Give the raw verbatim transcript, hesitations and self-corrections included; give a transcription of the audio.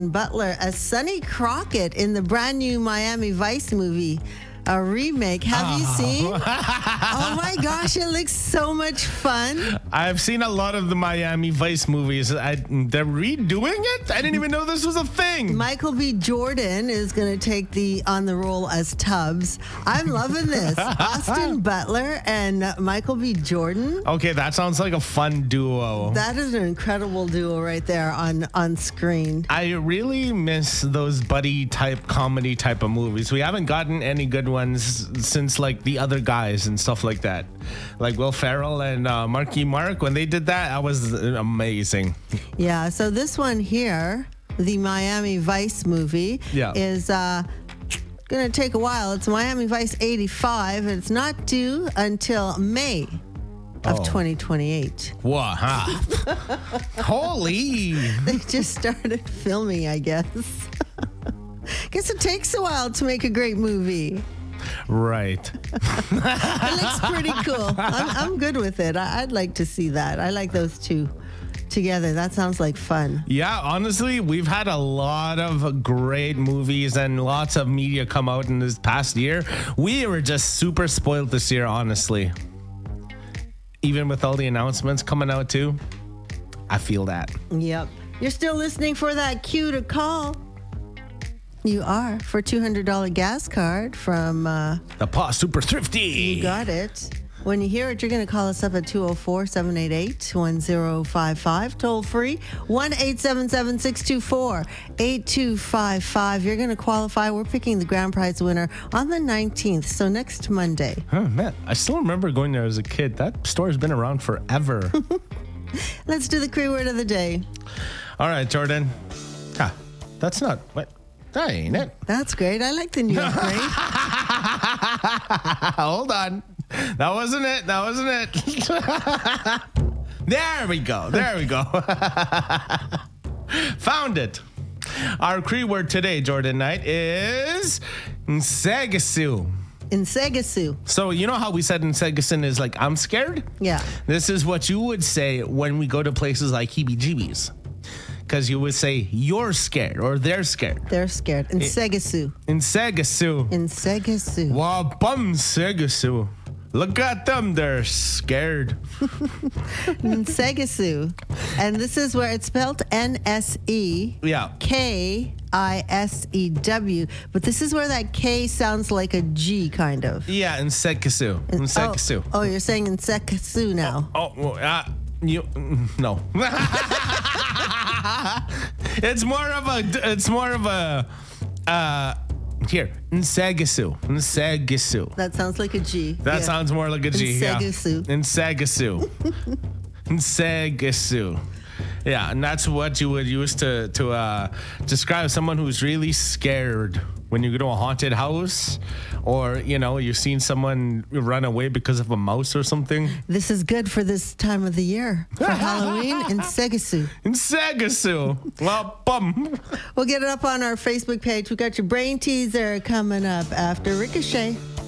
Butler as Sonny Crockett in the brand new Miami Vice movie, a remake. Have oh. you seen? Oh my gosh, it looks so much fun. I've seen a lot of the Miami Vice movies. I, they're redoing it? I didn't even know this was a thing. Michael B. Jordan is going to take the on the role as Tubbs. I'm loving this. Austin Butler and uh, Michael B. Jordan. Okay, that sounds like a fun duo. That is an incredible duo right there on, on screen. I really miss those buddy type comedy type of movies. We haven't gotten any good ones since like The Other Guys and stuff like that, like Will Ferrell and uh, Marky Mark. When they did that, that was amazing. Yeah, so this one here, the Miami Vice movie, yeah. is uh gonna take a while. It's Miami Vice eighty-five, and it's not due until May of oh. twenty twenty-eight. What? Huh? Holy! They just started filming, I guess. Guess it takes a while to make a great movie. Right. It looks pretty cool. I'm, I'm good with it. I, I'd like to see that. I like those two together. That sounds like fun. Yeah, honestly, we've had a lot of great movies and lots of media come out in this past year. We were just super spoiled this year, honestly. Even with all the announcements coming out too. I feel that. Yep. You're still listening for that cue to call. You are, for a two hundred dollars gas card from uh, the Paw Super Thrifty. You got it. When you hear it, you're going to call us up at two oh four, seven eight eight, one oh five five. Toll free, one eight seven seven, six two four, eight two five five. You're going to qualify. We're picking the grand prize winner on the nineteenth, so next Monday. Oh, man. I still remember going there as a kid. That store's been around forever. Let's do the Cree word of the day. All right, Jordan. Ah, that's not... what? That ain't it. That's great. I like the new upgrade. Hold on. That wasn't it. That wasn't it. There we go. There we go. Found it. Our Cree word today, Jordan Knight, is Nsagasu. Nsagasu. So you know how we said Nsagasun is like, I'm scared? Yeah. This is what you would say when we go to places like heebie-jeebies. Because you would say, you're scared, or they're scared. They're scared. Nsagasu. Nsagasu. Nsagasu. Wow, bum Nsagasu. Look at them, they're scared. Nsagasu. And this is where it's spelled N S E. Yeah. K I S E W. But this is where that K sounds like a G, kind of. Yeah, Nsagasu. Nsagasu. Oh, oh, you're saying Nsagasu now. Oh, oh uh, you, no. It's more of a, it's more of a, uh, here, Nsagasu. Nsagasu. That sounds like a G. That yeah. sounds more like a G. Nsagasu. Yeah. Nsagasu. Nsagasu. Yeah, and that's what you would use to to uh, describe someone who's really scared when you go to a haunted house, or you know you've seen someone run away because of a mouse or something. This is good for this time of the year for Halloween in Nsagasu. Nsagasu. Well, bum. We'll get it up on our Facebook page. We got your brain teaser coming up after Ricochet.